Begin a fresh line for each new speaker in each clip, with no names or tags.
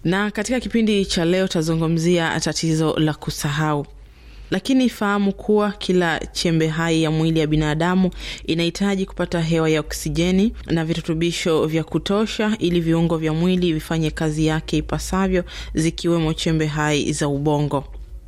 Na katika kipindi cha leo tazungumzia tatizo la kusahau. Lakini fahamu kuwa kila chembe hai ya mwili ya binadamu inahitaji kupata hewa ya oksijeni na virutubisho vya kutosha ili viungo vya mwili vifanye kazi yake ipasavyo, zikiwemo chembe hai za ubongo.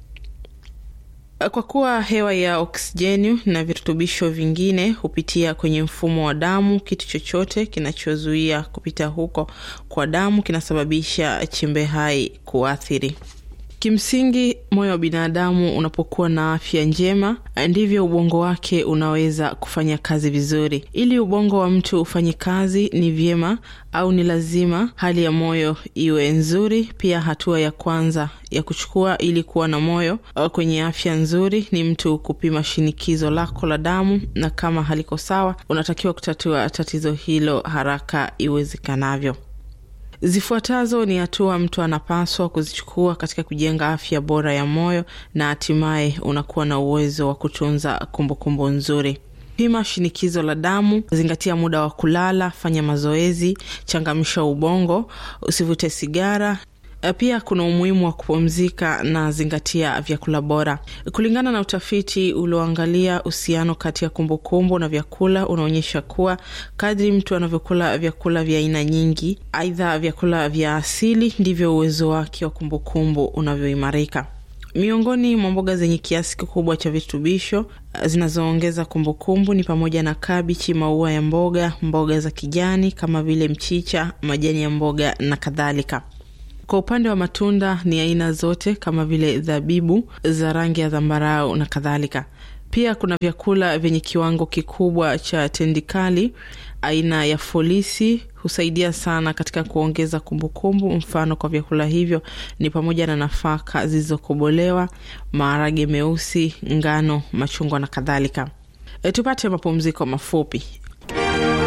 Kwa kuwa hewa ya oksijeni na virutubisho vingine hupitia kwenye mfumo wa damu, kitu chochote kinachozuia kupita huko kwa damu kinasababisha chembe hai kuathiri. Kimsingi, moyo wa binadamu unapokuwa na afya njema, ndivyo ubongo wake unaweza kufanya kazi vizuri. Ili ubongo wa mtu ufanye kazi, ni vyema au ni lazima hali ya moyo iwe nzuri. Pia hatua ya kwanza ya kuchukua ili kuwa na moyo kwenye afya nzuri ni mtu kupima shinikizo lako la damu, na kama haliko sawa, unatakiwa kutatua tatizo hilo haraka iwezekanavyo. Zifuatazo ni hatua mtu anapaswa kuzichukua katika kujenga afya bora ya moyo, na hatimaye unakuwa na uwezo wa kutunza kumbukumbu nzuri. Pima shinikizo la damu, zingatia muda wa kulala, fanya mazoezi, changamsha ubongo, usivute sigara. Pia kuna umuhimu wa kupumzika na zingatia vyakula bora. Kulingana na utafiti ulioangalia uhusiano kati ya kumbukumbu na vyakula, unaonyesha kuwa kadri mtu anavyokula vyakula vya aina nyingi, aidha vyakula vya asili, ndivyo uwezo wake wa kumbukumbu unavyoimarika. Miongoni mwa mboga zenye kiasi kikubwa cha virutubisho zinazoongeza kumbukumbu ni pamoja na kabichi, maua ya mboga, mboga za kijani kama vile mchicha, majani ya mboga na kadhalika. Kwa upande wa matunda ni aina zote kama vile zabibu za rangi ya zambarau na kadhalika. Pia kuna vyakula vyenye kiwango kikubwa cha tendikali aina ya folisi, husaidia sana katika kuongeza kumbukumbu. Mfano kwa vyakula hivyo ni pamoja na nafaka zilizokobolewa, maharage meusi, ngano, machungwa na kadhalika. Tupate mapumziko mafupi.